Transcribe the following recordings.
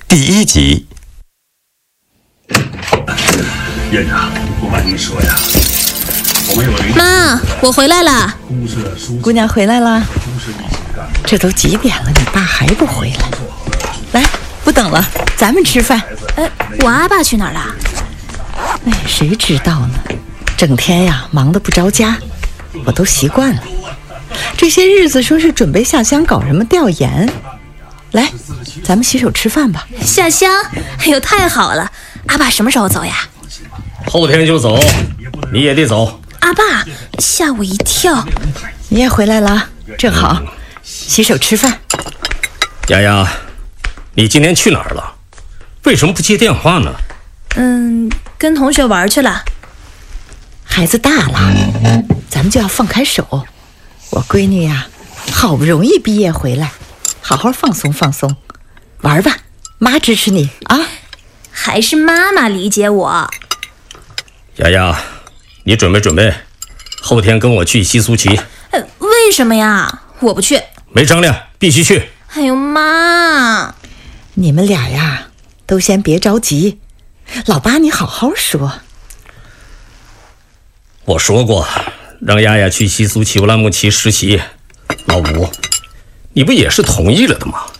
第1集。 院长，我跟你说呀，我们有个妈，我回来了。 姑娘回来了，这都几点了，你爸还不回来？来，不等了，咱们吃饭。 我阿爸去哪儿了？ 哎，谁知道呢？整天呀，忙得不着家，我都习惯了。这些日子说是准备下乡搞什么调研。来，咱们洗手吃饭吧。 下乡？哎呦，太好了！阿爸什么时候走呀？ 后天就走，你也得走。 阿爸，吓我一跳。 你也回来了，正好，洗手吃饭。 丫丫，你今天去哪儿了？为什么不接电话呢？ 跟同学玩去了。 孩子大了，咱们就要放开手。我闺女呀，好不容易毕业回来，好好放松放松，玩吧，妈支持你啊。 还是妈妈理解我。 丫丫，你准备，后天跟我去西苏旗。 为什么呀？我不去。 没商量，必须去。 哎呦妈！ 你们俩呀，都先别着急，老八你好好说。 我说过，让丫丫去西苏旗乌兰牧骑实习。老吴，你不也是同意了的吗？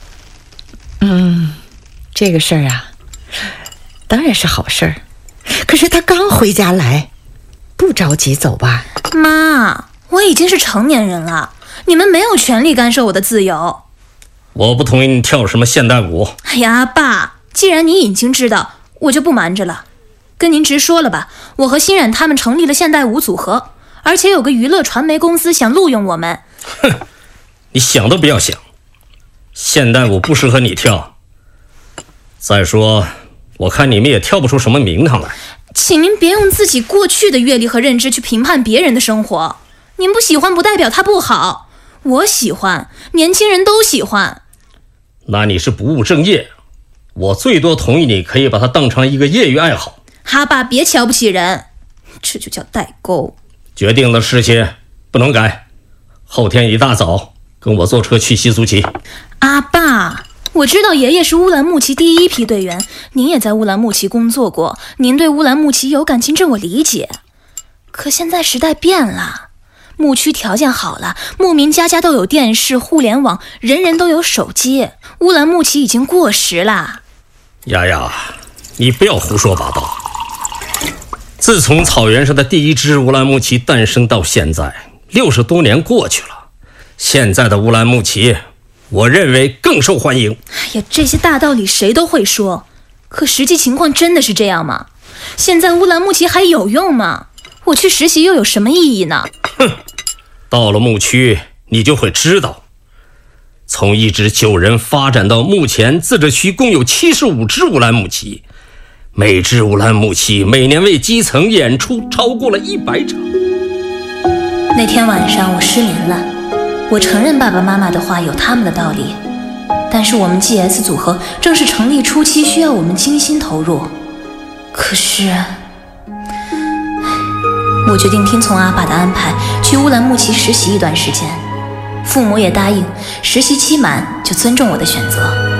这个事儿啊，当然是好事儿。可是他刚回家来，不着急走吧？ 妈，我已经是成年人了，你们没有权利干涉我的自由。 我不同意你跳什么现代舞。 哎呀，爸，既然你已经知道，我就不瞒着了，跟您直说了吧，我和欣冉他们成立了现代舞组合，而且有个娱乐传媒公司想录用我们。 哼，你想都不要想，现代舞不适合你跳。再说，我看你们也跳不出什么名堂来。 请您别用自己过去的阅历和认知去评判别人的生活，您不喜欢不代表它不好，我喜欢，年轻人都喜欢。 那你是不务正业，我最多同意你可以把它当成一个业余爱好。 哈爸，别瞧不起人，这就叫代沟。 决定的事情不能改，后天一大早跟我坐车去西苏旗。 阿爸，我知道爷爷是乌兰牧骑第1批队员，您也在乌兰牧骑工作过，您对乌兰牧骑有感情，这我理解。可现在时代变了，牧区条件好了，牧民家家都有电视、互联网，人人都有手机，乌兰牧骑已经过时了。 丫丫，你不要胡说八道。自从草原上的第1支乌兰牧骑诞生到现在，60多年过去了，现在的乌兰牧骑我认为更受欢迎。 哎呀，这些大道理谁都会说，可实际情况真的是这样吗？现在乌兰牧骑还有用吗？我去实习又有什么意义呢？ 哼，到了牧区你就会知道，从1支9人发展到目前自治区共有75支乌兰牧骑，每支乌兰牧骑每年为基层演出超过了100场。 那天晚上我失眠了，我承认爸爸妈妈的话有他们的道理，但是我们 GS 组合正是成立初期需要我们精心投入。可是我决定听从阿爸的安排，去乌兰牧骑实习一段时间，父母也答应，实习期满就尊重我的选择。